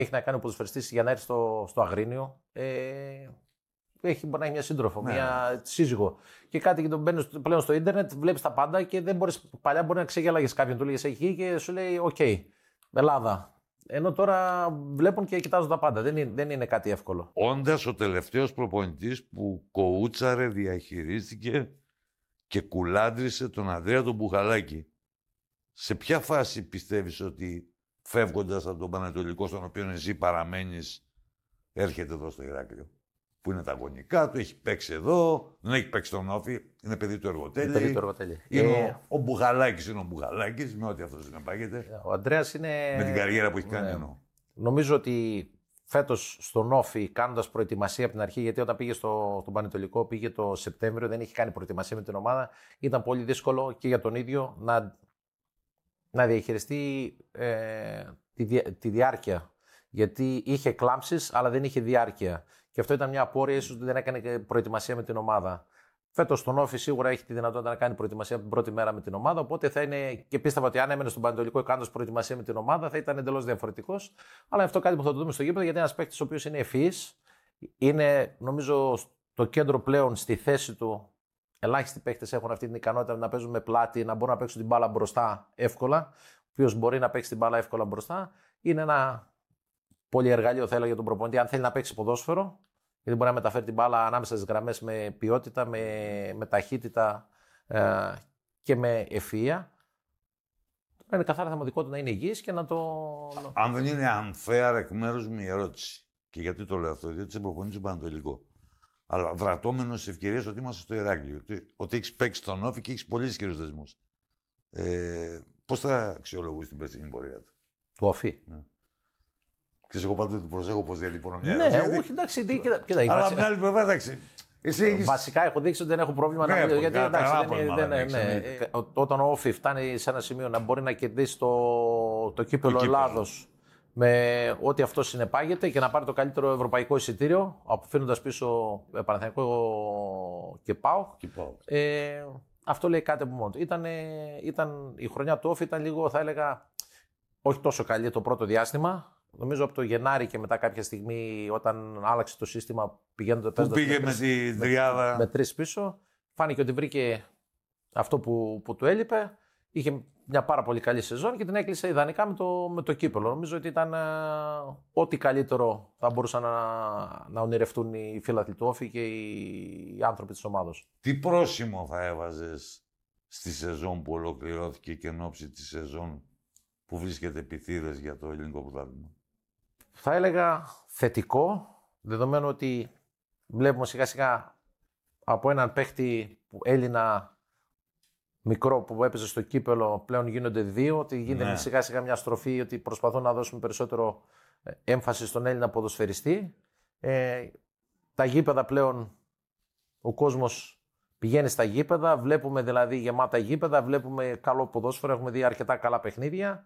έχει να κάνει ο ποδοσφαιριστής για να έρθει στο Αγρίνιο. Μπορεί να έχει μια σύντροφο, μια σύζυγο. Και κάτι και τον μπαίνει πλέον στο ίντερνετ, βλέπει τα πάντα και δεν μπορείς. Παλιά μπορεί να ξεγέλαγε κάποιον, του λέγε εκεί και σου λέει: οκ, Ελλάδα. Ενώ τώρα βλέπουν και κοιτάζουν τα πάντα. Δεν είναι κάτι εύκολο. Όντας ο τελευταίος προπονητής που κοούτσαρε, διαχειρίστηκε και κουλάντρισε τον Ανδρέα τον Μπουχαλάκη. Σε ποια φάση πιστεύεις ότι φεύγοντας από τον Πανατολικό, στον οποίο εσύ παραμένεις, έρχεται εδώ στο Ηράκλειο? Που είναι τα γονικά του, έχει παίξει εδώ, δεν έχει παίξει τον Όφη, είναι παιδί του Εργοτέλη. Ο Μπουχαλάκης είναι ο Μπουχαλάκης, με ό,τι αυτό συνεπάγεται. Ο Ανδρέας είναι. Με την καριέρα που έχει κάνει εννοώ. Νομίζω ότι φέτος στον Όφη, κάνοντας προετοιμασία από την αρχή, γιατί όταν πήγε στον Πανετολικό, πήγε το Σεπτέμβριο, δεν είχε κάνει προετοιμασία με την ομάδα, ήταν πολύ δύσκολο και για τον ίδιο να διαχειριστεί τη διάρκεια. Γιατί είχε κλάμψεις, αλλά δεν είχε διάρκεια. Και αυτό ήταν μια απόρρεια, ίσως ότι δεν έκανε προετοιμασία με την ομάδα. Φέτος στον Όφη σίγουρα έχει τη δυνατότητα να κάνει προετοιμασία από την πρώτη μέρα με την ομάδα. Οπότε θα είναι. Και πίστευα ότι αν έμενε στον Πανετολικό κάνοντας προετοιμασία με την ομάδα θα ήταν εντελώς διαφορετικός. Αλλά αυτό κάτι που θα το δούμε στο γήπεδο, γιατί είναι ένας παίκτης ο οποίος είναι ευφυής. Είναι, νομίζω, στο κέντρο πλέον στη θέση του. Ελάχιστοι παίκτες έχουν αυτή την ικανότητα να παίζουν με πλάτη, να μπορούν να παίξουν την μπάλα μπροστά εύκολα. Ο οποίος μπορεί να παίξει την μπάλα εύκολα μπροστά. Είναι ένα πολυεργαλείο, θα έλεγα, για τον προπονητή, αν θέλει να παίξει ποδόσφαιρο. Γιατί μπορεί να μεταφέρει την μπάλα ανάμεσα στις γραμμές με ποιότητα, με ταχύτητα και με ευφυΐα. Είναι καθαρά θεματικό του να είναι υγιής και να το. Αν δεν είναι unfair εκ μέρους μου η ερώτηση. Και γιατί το λέω αυτό, διότι είσαι προπονητής του Πανατολικό. Αλλά δρατώμενος στις ευκαιρίες ότι είμαστε στο Ηράκλειο. Ότι έχεις παίξει στον Όφη και έχεις πολύ ισχυρούς δεσμούς. Πώς θα αξιολογούσεις την περσινή πορεία του? Του Όφη. Ναι. Ξέρεις, εγώ πάντοτε του προσέχω πώς διατυπώνω μια ερώτηση. Ναι, όχι, εντάξει, κοίτα. Αλλά από την άλλη πλευρά, εντάξει. Βασικά έχω δείξει ότι δεν έχω πρόβλημα να μιλήσω. Γιατί όταν ο Όφη φτάνει σε ένα σημείο να μπορεί να κερδίσει το κύπελλο Ελλάδος με ό,τι αυτό συνεπάγεται και να πάρει το καλύτερο ευρωπαϊκό εισιτήριο, αφήνοντας πίσω Παναθηναϊκό και ΠΑΟΚ. Αυτό λέει κάτι από μόνο του. Η χρονιά του Όφη ήταν λίγο, θα έλεγα, όχι τόσο καλή το πρώτο διάστημα. Νομίζω από το Γενάρη και μετά κάποια στιγμή, όταν άλλαξε το σύστημα, πηγαίνοντας. Που πήγε με τη τριάδα. Με τρεις πίσω. Φάνηκε ότι βρήκε αυτό που του έλειπε. Είχε μια πάρα πολύ καλή σεζόν και την έκλεισε ιδανικά με το κύπελλο. Νομίζω ότι ήταν ό,τι καλύτερο θα μπορούσαν να ονειρευτούν οι φίλαθλοι του Όφη και οι άνθρωποι της ομάδος. Τι πρόσημο θα έβαζες στη σεζόν που ολοκληρώθηκε και εν ώψη τη σεζόν που βρίσκεται πυθίδες για το ελληνικό πρωτάθλημα? Θα έλεγα θετικό, δεδομένου ότι βλέπουμε σιγά σιγά από έναν παίχτη Έλληνα μικρό που έπαιζε στο κύπελλο πλέον γίνονται δύο, ότι γίνεται σιγά σιγά μια στροφή, ότι προσπαθούν να δώσουν περισσότερο έμφαση στον Έλληνα ποδοσφαιριστή. Τα γήπεδα πλέον, ο κόσμος πηγαίνει στα γήπεδα, βλέπουμε δηλαδή γεμάτα γήπεδα, βλέπουμε καλό ποδόσφαιρο, έχουμε δει αρκετά καλά παιχνίδια.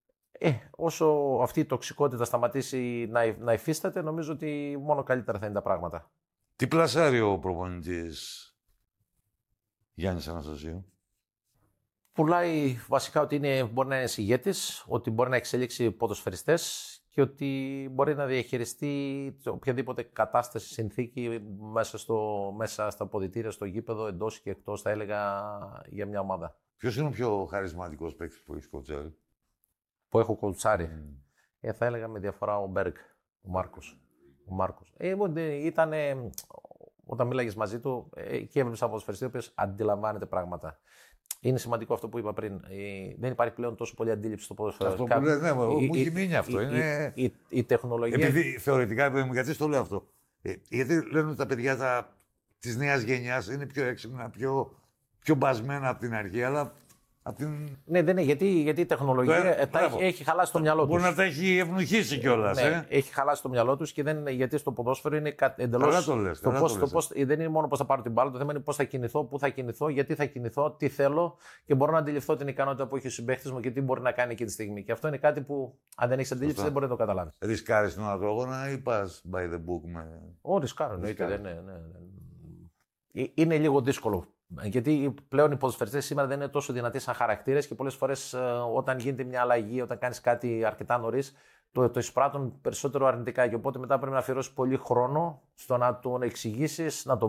Όσο αυτή η τοξικότητα σταματήσει να υφίσταται, νομίζω ότι μόνο καλύτερα θα είναι τα πράγματα. Τι πλασάρει ο προπονητής Γιάννης Αναστασίου? Πουλάει βασικά ότι μπορεί να είναι ηγέτης, ότι μπορεί να εξελίξει ποδοσφαιριστές και ότι μπορεί να διαχειριστεί οποιαδήποτε κατάσταση, συνθήκη μέσα στα αποδυτήρια, στο γήπεδο, εντός και εκτός, θα έλεγα, για μια ομάδα. Ποιος είναι ο πιο χαρισματικός παίκτης που έχεις κοτσάρει? Που έχω κοτσάρει. Θα έλεγα με διαφορά ο Μπέργκ, ο Μάρκος. Όταν μίλαγες μαζί του και έβλεπες ένα ποδοσφαιριστή ο οποίος αντιλαμβάνεται πράγματα. Είναι σημαντικό αυτό που είπα πριν. Δεν υπάρχει πλέον τόσο πολύ αντίληψη στο ποδοσφαίρο. Αυτό που λέει, μου έχει μείνει αυτό. Η τεχνολογία. Επειδή θεωρητικά, γιατί στο λέω αυτό. Γιατί λένε ότι τα παιδιά της νέας γενιάς είναι πιο έξυπνα, πιο μπασμένα από την αρχή, αλλά. Ναι, δεν είναι. Γιατί η τεχνολογία έχει χαλάσει το μυαλό τους. Μπορεί να τα έχει ευνουχίσει κιόλας. Ναι, έχει χαλάσει το μυαλό τους και γιατί στο ποδόσφαιρο είναι εντελώς. Δεν είναι μόνο πώς θα πάρω την μπάλα, το θέμα είναι πώς θα κινηθώ, πού θα κινηθώ, γιατί θα κινηθώ, τι θέλω και μπορώ να αντιληφθώ την ικανότητα που έχει ο συμπαίχτης μου και τι μπορεί να κάνει εκείνη τη στιγμή. Και αυτό είναι κάτι που αν δεν έχει αντίληψη δεν μπορεί να το καταλάβει. Ρισκάρεις τον αγώνα ή πας by the book με. Ρισκάρω, εννοείται. Είναι λίγο δύσκολο. Γιατί πλέον οι ποδοσφαιριστές σήμερα δεν είναι τόσο δυνατοί σαν χαρακτήρες και πολλές φορές όταν γίνεται μια αλλαγή, όταν κάνεις κάτι αρκετά νωρίς, το εισπράττουν περισσότερο αρνητικά. Και οπότε μετά πρέπει να αφιερώσει πολύ χρόνο στο να τον εξηγήσει, να τον